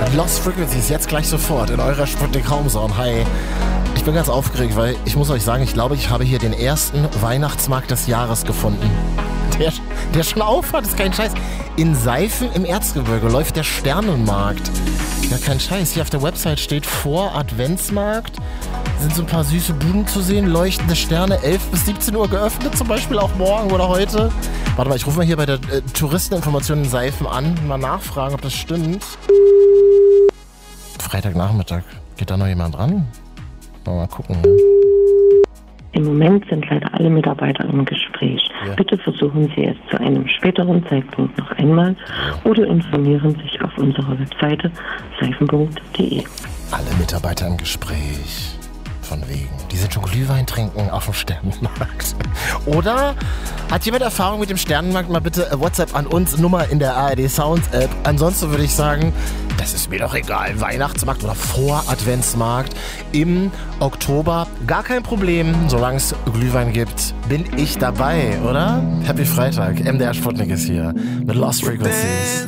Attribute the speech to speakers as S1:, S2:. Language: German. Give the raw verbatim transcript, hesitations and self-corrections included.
S1: Lost Frequencies, jetzt gleich sofort in eurer Sputnik Homezone. Hi. Ich bin ganz aufgeregt, weil ich muss euch sagen, ich glaube, ich habe hier den ersten Weihnachtsmarkt des Jahres gefunden. Der, der schon aufhat, ist kein Scheiß. In Seifen im Erzgebirge läuft der Sternenmarkt. Ja, kein Scheiß. Hier auf der Website steht vor Adventsmarkt. Sind so ein paar süße Buden zu sehen, leuchtende Sterne, elf bis siebzehn Uhr geöffnet, zum Beispiel auch morgen oder heute. Warte mal, ich rufe mal hier bei der äh, Touristeninformation in Seifen an, mal nachfragen, ob das stimmt. Freitagnachmittag, geht da noch jemand dran? Mal gucken. Ja.
S2: Im Moment sind leider alle Mitarbeiter im Gespräch. Ja. Bitte versuchen Sie es zu einem späteren Zeitpunkt noch einmal ja. oder informieren sich auf unserer Webseite seifen punkt de.
S1: Alle Mitarbeiter im Gespräch. Von wegen. Die sind schon Glühwein trinken auf dem Sternenmarkt. Oder hat jemand Erfahrung mit dem Sternenmarkt? Mal bitte WhatsApp an uns, Nummer in der A R D Sounds App. Ansonsten würde ich sagen, das ist mir doch egal. Weihnachtsmarkt oder Vor-Adventsmarkt im Oktober. Gar kein Problem, solange es Glühwein gibt, bin ich dabei, oder? Happy Freitag. M D R Sputnik ist hier mit Lost Frequencies.